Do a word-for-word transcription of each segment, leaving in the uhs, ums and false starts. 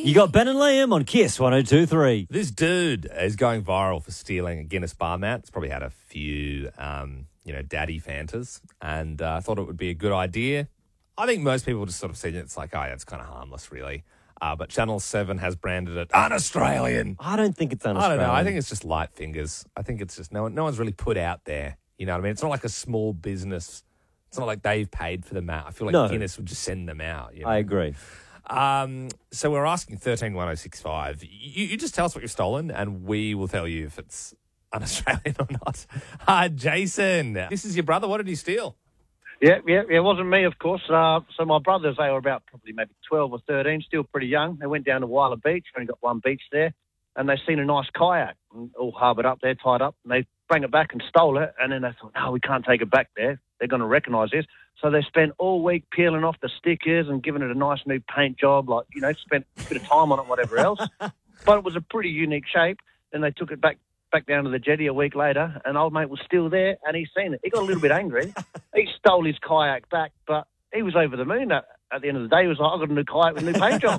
You got Ben and Liam on Kiss one oh two three. This dude is going viral for stealing a Guinness bar mat. It's probably had a few, um, you know, daddy Fantas, and uh, I thought it would be a good idea. I think most people just sort of see it. It's like, oh, yeah, it's kind of harmless, really. Uh, but Channel seven has branded it un-Australian. I don't think it's I un-Australian. don't know. I think it's just light fingers. I think it's just no one, no one's really put out there. You know what I mean? It's not like a small business. It's not like they've paid for the mat. I feel like No. Guinness would just send them out. You know? I agree. Um, so we're asking thirteen one oh six five. You, you just tell us what you've stolen, and we will tell you if it's un-Australian or not. Uh, Jason, this is your brother. What did he steal? Yeah, yeah, yeah, it wasn't me, of course. Uh, so my brothers, they were about probably maybe twelve or thirteen, still pretty young. They went down to Wyler Beach, only got one beach there, and they seen a nice kayak all harboured up there, tied up, and they bring it back and stole it, and then they thought, no, we can't take it back there. They're going to recognise this. So they spent all week peeling off the stickers and giving it a nice new paint job, like, you know, spent a bit of time on it, whatever else. But it was a pretty unique shape. Then they took it back back down to the jetty a week later, and old mate was still there, and he's seen it. He got a little bit angry. He stole his kayak back, but he was over the moon. At, at the end of the day, he was like, I've got a new kayak with a new paint job.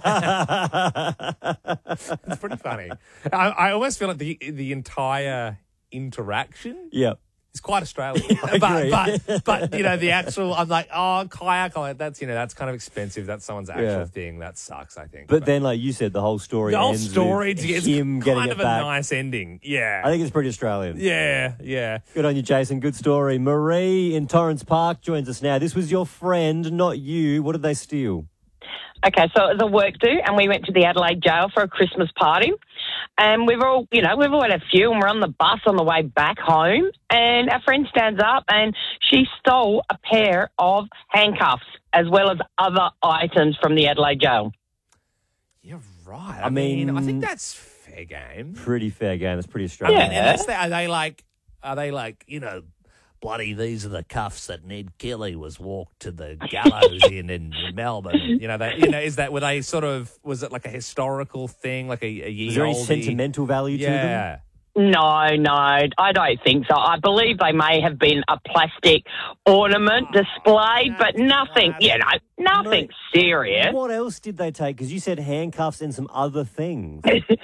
It's pretty funny. I, I almost feel like the the entire interaction Yep. is quite Australian. I but, agree. but, but, you know, the actual, I'm like, oh, kayak, oh, that's, you know, that's kind of expensive. That's someone's actual Yeah. thing. That sucks, I think. But then, like you said, the whole story the whole ends story with is him kind getting of it a back. nice ending. Yeah. I think it's pretty Australian. yeah, yeah. Good on you, Jason. Good story. Marie in Torrance Park joins us now. This was your friend, not you. What did they steal? Okay, so it was a work do, and we went to the Adelaide jail for a Christmas party. And we've all, you know, we've all had a few, and we're on the bus on the way back home. And our friend stands up, and she stole a pair of handcuffs as well as other items from the Adelaide jail. You're right. I, I mean, mean- I think that's fair game. Pretty fair game. That's pretty I Australian. mean, Yeah. unless they, are they like, are they like, you know, bloody, these are the cuffs that Ned Kelly was walked to the gallows in in Melbourne. You know, they, you know, is that, were they sort of, was it like a historical thing, like a, a year Is there any oldie? sentimental value to them? Yeah. No, no, I don't think so. I believe they may have been a plastic ornament displayed, but nothing, you know, nothing serious. What else did they take? Because you said handcuffs and some other things.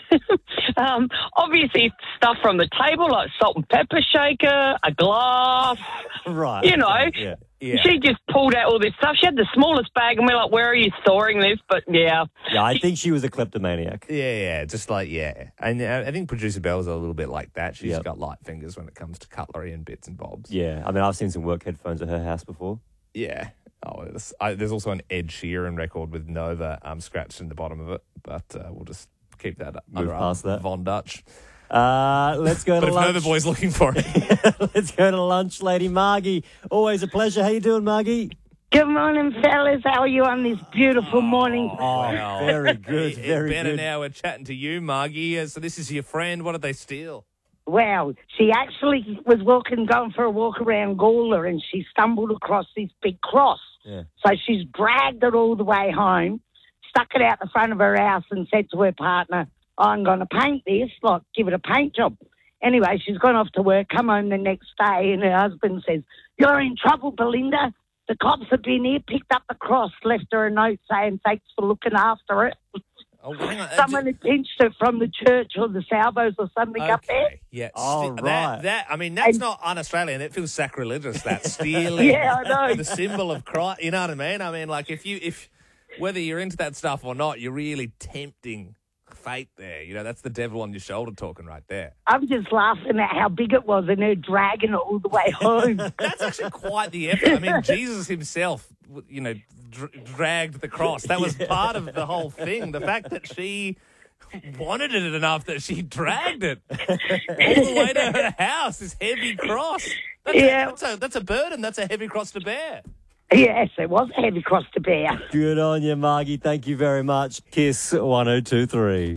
Um, obviously, stuff from the table like salt and pepper shaker, a glass. Right. You know, Yeah. Yeah. she just pulled out all this stuff. She had the smallest bag, and we're like, "Where are you storing this?" But yeah, Yeah, I think she was a kleptomaniac. Yeah, yeah, just like, yeah. And uh, I think producer Belle's a little bit like that. She's Yep. got light fingers when it comes to cutlery and bits and bobs. Yeah. I mean, I've seen some work headphones at her house before. Yeah. Oh, there's, I, there's also an Ed Sheeran record with Nova um, scratched in the bottom of it, but uh, we'll just keep that up. Move under past our that. Von Dutch. Uh, let's go But to if lunch. Nova Boy's looking for it. Let's go to lunch, Lady Margie. Always a pleasure. How you doing, Margie? Good morning, fellas. How are you on this beautiful morning? Oh, very good, It- it very better good. now we're chatting to you, Margie. Uh, So this is your friend. What did they steal? Well, she actually was walking, going for a walk around Gawler, and she stumbled across this big cross. Yeah. So she's dragged it all the way home, stuck it out the front of her house, and said to her partner, I'm going to paint this, like give it a paint job. Anyway, she's gone off to work, come home the next day, and her husband says, you're in trouble, Belinda. The cops have been here, picked up the cross, left her a note saying thanks for looking after it. Oh, hang on. Uh, Someone had pinched it from the church or the salvos or something up there. Okay, yeah. Oh, Sti- right. That, that, I mean, that's And- not un-Australian. That feels sacrilegious, that stealing. Yeah, I know. The symbol of Christ. You know what I mean? I mean, like, if you, if, whether you're into that stuff or not, you're really tempting fate there. You know, that's the devil on your shoulder talking right there. I'm just laughing at how big it was and her dragging it all the way home. That's actually quite the effort. I mean, Jesus himself, w- you know, dr- dragged the cross. That was part of the whole thing. The fact that she wanted it enough that she dragged it all the way to her house, this heavy cross. That's, Yeah. a, that's, a, that's a burden. That's a heavy cross to bear. Yes, it was a heavy cross to bear. Good on you, Margie. Thank you very much. Kiss one oh two three.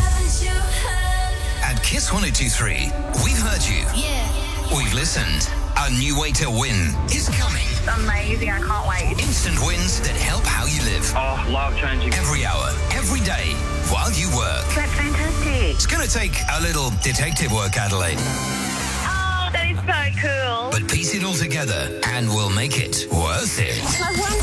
At Kiss one oh two three, we've heard you. Yeah. We've listened. A new way to win is coming. Amazing, I can't wait. Instant wins that help how you live. Oh, life changing. Every hour, every day, while you work. That's fantastic. It's going to take a little detective work, Adelaide. Oh, that is so cool. But piece it all together and we'll make it worth it.